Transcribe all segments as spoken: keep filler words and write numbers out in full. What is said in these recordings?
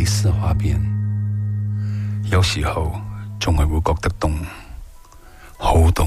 蕾絲花邊，有時候仲係會覺得凍，好凍。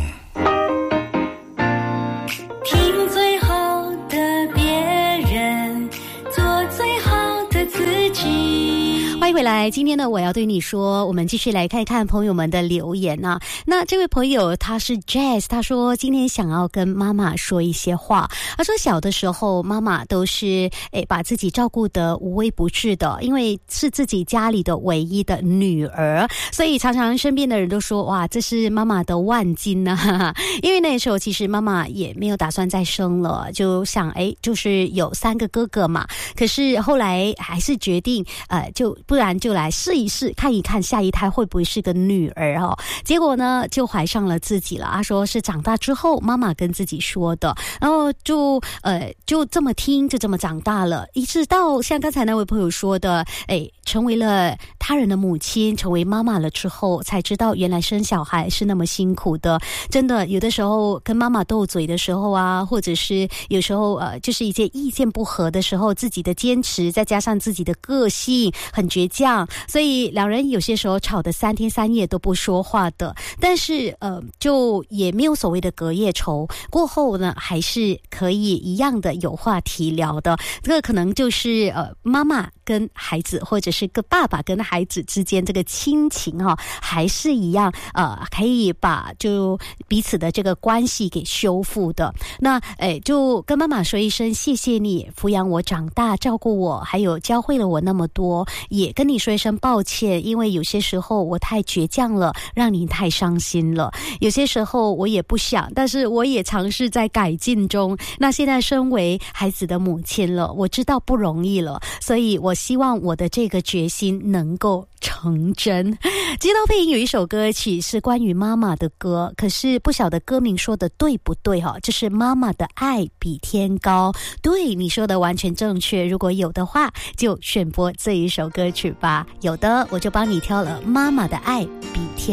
聽最好的別人，做最好的自己。 欢迎回来，今天呢我要对你说，我们继续来看一看朋友们的留言啊。那这位朋友他是 Jazz， 他说今天想要跟妈妈说一些话。他说小的时候妈妈都是诶把自己照顾得无微不至的，因为是自己家里的唯一的女儿，所以常常身边的人都说哇这是妈妈的万金啊。因为那时候其实妈妈也没有打算再生了，就想诶就是有三个哥哥嘛，可是后来还是决定呃就不然就来试一试看一看下一胎会不会是个女儿哦。结果呢就怀上了自己了。他说是长大之后妈妈跟自己说的，然后就呃就这么听就这么长大了，一直到像刚才那位朋友说的诶成为了他人的母亲，成为妈妈了之后才知道原来生小孩是那么辛苦的。真的有的时候跟妈妈斗嘴的时候啊，或者是有时候呃就是一些意见不合的时候，自己的坚持再加上自己的个性很倔强，所以两人有些时候吵得三天三夜都不说话的，但是呃就也没有所谓的隔夜仇，过后呢还是可以一样的有话题聊的。这个可能就是呃妈妈跟孩子或者是个爸爸跟孩子之间这个亲情哈、哦，还是一样呃可以把就彼此的这个关系给修复的。那诶就跟妈妈说一声谢谢你抚养我长大，照顾我，还有教会了我那么多，也跟你说一声抱歉，因为有些时候我太倔强了，让你太伤心了。有些时候我也不想，但是我也尝试在改进中。那现在身为孩子的母亲了，我知道不容易了，所以我希望我的这个决心能够成真。街道配音有一首歌曲是关于妈妈的歌，可是不晓得歌名说的对不对哈、哦？这是妈妈的爱比天高。对，你说的完全正确，如果有的话就选播这一首歌曲吧，有的我就帮你挑了妈妈的爱比